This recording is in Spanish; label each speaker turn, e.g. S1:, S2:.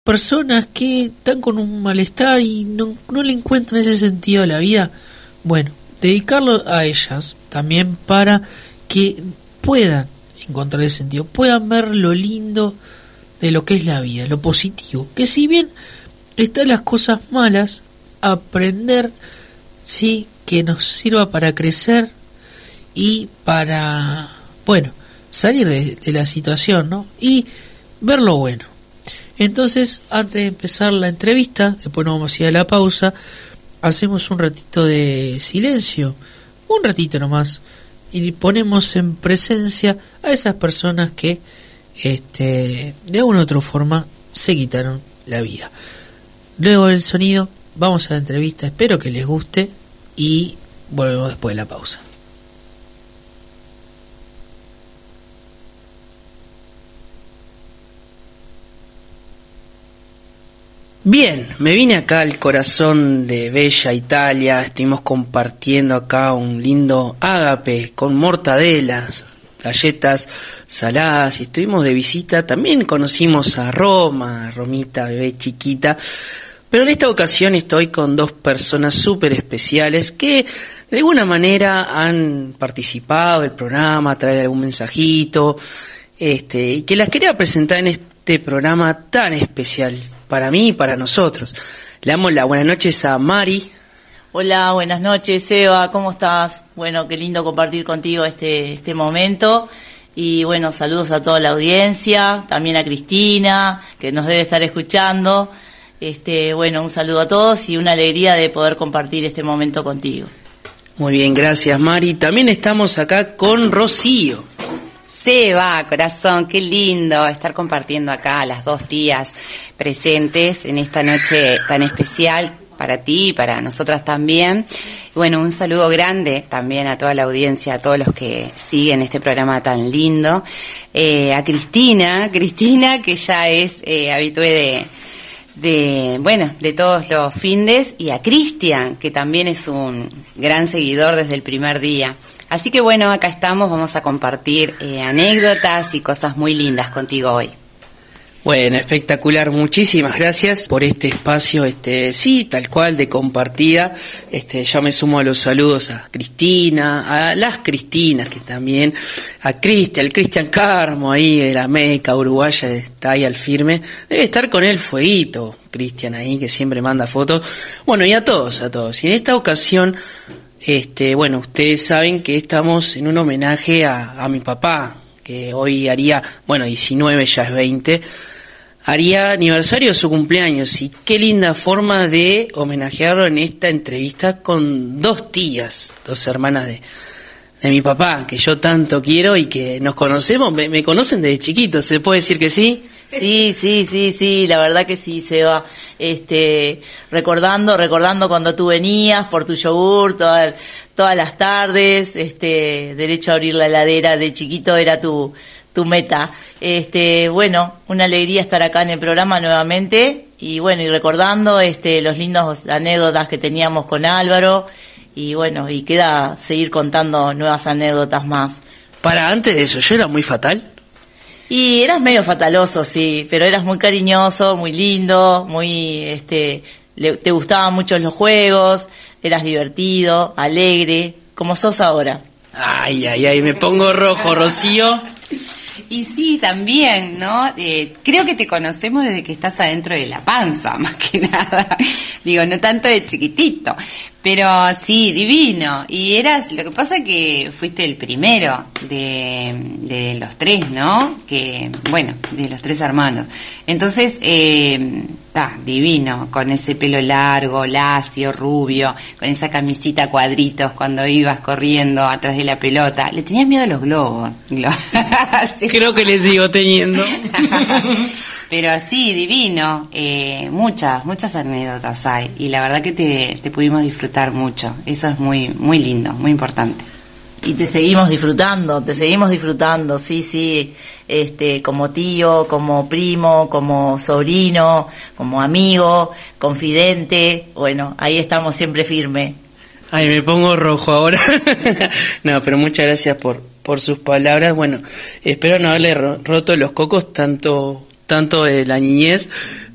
S1: personas que están con un malestar y no le encuentran ese sentido a la vida. Bueno, dedicarlo a ellas también para que puedan encontrar ese sentido, puedan ver lo lindo de lo que es la vida, lo positivo, que si bien están las cosas malas, aprender, sí, que nos sirva para crecer y para, bueno, salir de la situación, ¿no? Y ver lo bueno. Entonces, antes de empezar la entrevista, después nos vamos a ir a la pausa, hacemos un ratito de silencio, un ratito nomás, y ponemos en presencia a esas personas que de alguna u otra forma se quitaron la vida. Luego del sonido vamos a la entrevista, espero que les guste y volvemos después de la pausa. Bien, me vine acá al corazón de bella Italia, estuvimos compartiendo acá un lindo ágape con mortadelas, galletas saladas y estuvimos de visita, también conocimos a Romita, bebé chiquita, pero en esta ocasión estoy con dos personas súper especiales que de alguna manera han participado del programa a través de algún mensajito, y que las quería presentar en este programa tan especial para mí y para nosotros. Le damos las buenas noches a Mari.
S2: Hola, buenas noches, Seba, ¿cómo estás? Bueno, qué lindo compartir contigo este momento. Y bueno, saludos a toda la audiencia, también a Cristina, que nos debe estar escuchando. Bueno, un saludo a todos y una alegría de poder compartir este momento contigo.
S1: Muy bien, gracias, Mari. También estamos acá con Rocío.
S3: Seba, corazón, qué lindo estar compartiendo acá a las dos tías presentes en esta noche tan especial para ti y para nosotras también. Bueno, un saludo grande también a toda la audiencia, a todos los que siguen este programa tan lindo. A Cristina, que ya es habitué de todos los findes, y a Cristian, que también es un gran seguidor desde el primer día. Así que bueno, acá estamos, vamos a compartir anécdotas y cosas muy lindas contigo hoy.
S1: Bueno, espectacular, muchísimas gracias por este espacio, sí, tal cual, de compartida. Yo me sumo a los saludos a Cristina, a las Cristinas, que también, a Cristian, el Cristian Carmo ahí de la Meca uruguaya, está ahí al firme, debe estar con el fueguito, Cristian ahí, que siempre manda fotos. Bueno, y a todos. Y en esta ocasión, bueno, ustedes saben que estamos en un homenaje a mi papá, que hoy haría, 19, ya es 20, haría aniversario de su cumpleaños, y qué linda forma de homenajearlo en esta entrevista con dos tías, dos hermanas de mi papá, que yo tanto quiero y que nos conocemos, me conocen desde chiquito, ¿se puede decir que sí?
S2: Sí, la verdad que sí, Seba. Recordando cuando tú venías por tu yogur todas las tardes, derecho a abrir la heladera de chiquito era tu meta. Bueno, una alegría estar acá en el programa nuevamente y bueno, y recordando los lindos anécdotas que teníamos con Álvaro y bueno, y queda seguir contando nuevas anécdotas más.
S1: Antes de eso, ¿yo era muy fatal?
S2: Y eras medio fataloso, sí, pero eras muy cariñoso, muy lindo, muy, te gustaban mucho los juegos, eras divertido, alegre, como sos ahora.
S1: Ay, me pongo rojo, Rocío.
S3: Y sí, también, ¿no? Creo que te conocemos desde que estás adentro de la panza, más que nada. Digo, no tanto de chiquitito, pero sí, divino. Y lo que pasa que fuiste el primero de los tres, ¿no? De los tres hermanos. Entonces, divino, con ese pelo largo, lacio, rubio, con esa camisita a cuadritos cuando ibas corriendo atrás de la pelota. Le tenías miedo a los globos.
S1: Sí. Creo que le sigo teniendo.
S3: Pero sí, divino, muchas anécdotas hay y la verdad que te pudimos disfrutar mucho, eso es muy, muy lindo, muy importante.
S2: Y te seguimos disfrutando, sí, como tío, como primo, como sobrino, como amigo, confidente, bueno, ahí estamos siempre firme.
S1: Ay, me pongo rojo ahora. No, pero muchas gracias por sus palabras, bueno, espero no haberle roto los cocos tanto de la niñez,